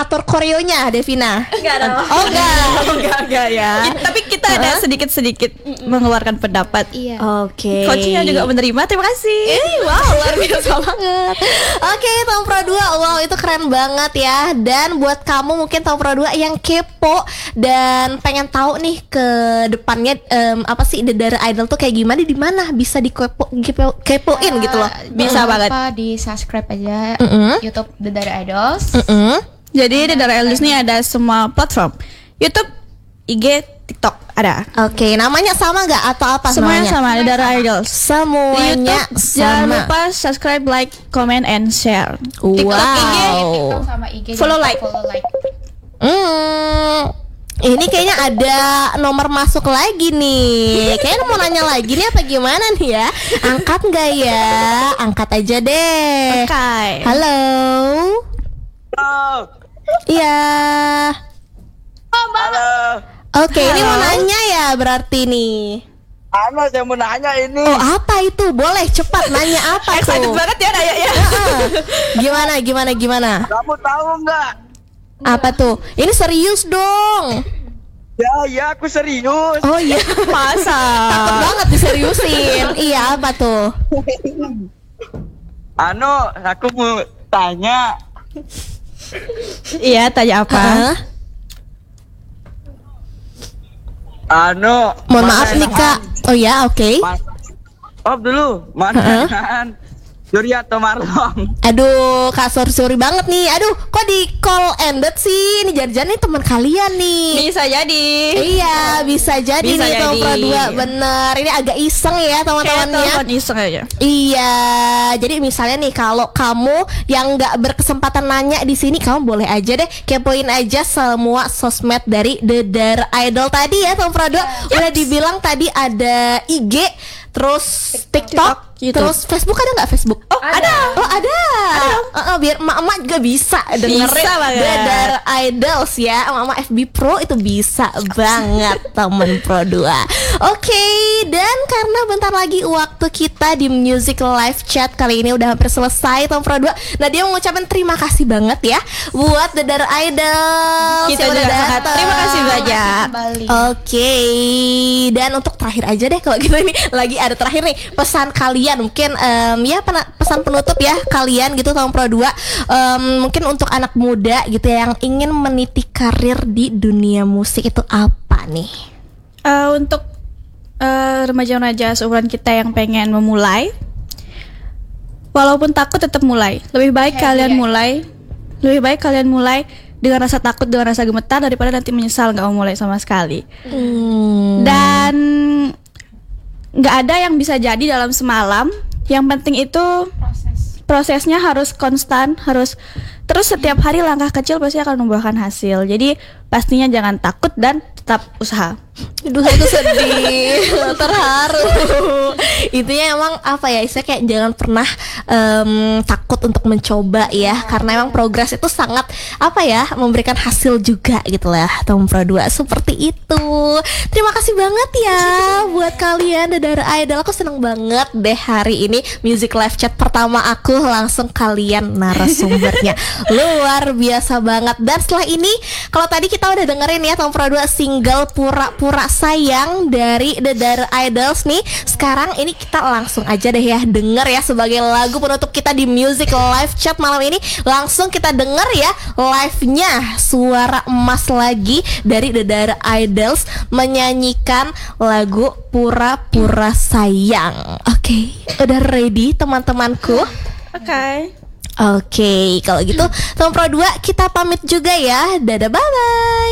atur koreonya, Devina? Enggak dong. Oh enggak ya. Tapi kita ada sedikit mengeluarkan pendapat. Iya. Oke. Coachnya juga menerima. Terima kasih. Wow, luar biasa banget. Oke, Tom Pro 2. Wow, itu keren banget ya. Dan buat kamu mungkin Tom Pro 2 yang kepo dan pengen tahu nih ke depannya apa sih The Dara Idol tuh kayak gimana, di mana bisa kepoin gitu loh. Bisa banget. Di subscribe aja YouTube The Dara Idols. Jadi di Dara Idols ini ada semua platform. YouTube, IG, TikTok ada. Oke, namanya sama nggak atau apa Semuanya namanya? sama di Dara Idols. Di Semuanya YouTube jangan sama. lupa subscribe, like, comment, and share. Wow. TikTok, IG, TikTok sama IG. Follow, jangan like. lupa follow like. Ini kayaknya ada nomor masuk lagi nih. Kayaknya mau nanya lagi nih apa gimana nih ya? Angkat nggak ya? Angkat aja deh. Oke. Halo. Halo. Iya. Halo. Oke, ini mau nanya ya berarti nih. Saya mau nanya ini. Oh, apa itu? Boleh cepat nanya apa Excited tuh? banget ya Naya ya. Gimana? Kamu tahu nggak? Apa tuh? Ini serius dong. Ya, aku serius. Oh iya. Masa? Takut banget diseriusin. Iya, apa tuh? Aku mau tanya. Iya, tanya apa? Hah? Mohon maaf nih Kak. Oh ya, oke. Dulu. Mana Surya atau Marlon? Aduh, Kak sorry banget nih. Aduh, kok di call ended sih? Ini Jarjan nih teman kalian nih. Bisa jadi. Iya, bisa jadi Bisa nih Tom jadi. Pro 2. Bener. Ini agak iseng ya Kayak teman-temannya. telepon iseng aja. Iya, jadi misalnya nih kalau kamu yang nggak berkesempatan nanya di sini, kamu boleh aja deh kepoin aja semua sosmed dari The Dara Idol tadi ya, Tom Pro 2. Udah dibilang tadi ada IG, terus TikTok, YouTube. terus Facebook, ada nggak Facebook? Oh, ada. Oh ada. Biar emak-emak juga bisa dengerin Bisa banget. The Dara Idols ya. Emak-emak FB Pro itu bisa banget temen Pro 2. Oke, dan karena bentar lagi waktu kita di Music Live Chat kali ini udah hampir selesai Tom Pro 2. Nah, dia mengucapkan terima kasih banget ya buat The Dara Idols. Kita yang juga udah sangat datang. terima kasih banyak. Kembali. Oke, dan untuk terakhir aja deh kalau gitu, ini lagi ada terakhir nih pesan kalian mungkin ya pesan penutup ya kalian gitu Tom Pro 2, mungkin untuk anak muda gitu ya, yang ingin meniti karir di dunia musik itu apa nih? Untuk remaja-remaja seumuran kita yang pengen memulai, walaupun takut tetap mulai. Lebih baik kalian mulai dengan rasa takut, dengan rasa gemetar, daripada nanti menyesal nggak mau mulai sama sekali. Dan nggak ada yang bisa jadi dalam semalam. Yang penting itu prosesnya harus konstan, harus terus setiap hari langkah kecil pasti akan membuahkan hasil. Jadi pastinya jangan takut dan tetap usaha. Aduh, aku sedih, terharu. Intinya emang apa ya, istilahnya kayak jangan pernah takut untuk mencoba ya, karena emang progres itu sangat apa ya, memberikan hasil juga gitu lah Tom Pro 2, seperti itu. Terima kasih banget ya buat kalian The Dara Idol. Aku seneng banget deh hari ini Music Live Chat pertama aku langsung kalian narasumbernya. Luar biasa banget. Dan setelah ini, kalau tadi kita udah dengerin ya Tom Pro 2 single Pura-Pura Sayang dari The Dara Idols nih. Sekarang ini kita langsung aja deh ya denger ya sebagai lagu penutup kita di Music Live Chat malam ini. Langsung kita denger ya live-nya Suara Emas lagi dari The Dara Idols menyanyikan lagu Pura-Pura Sayang. Oke, udah ready teman-temanku? Oke, kalau gitu Tom Pro 2 kita pamit juga ya. Dadah, bye-bye.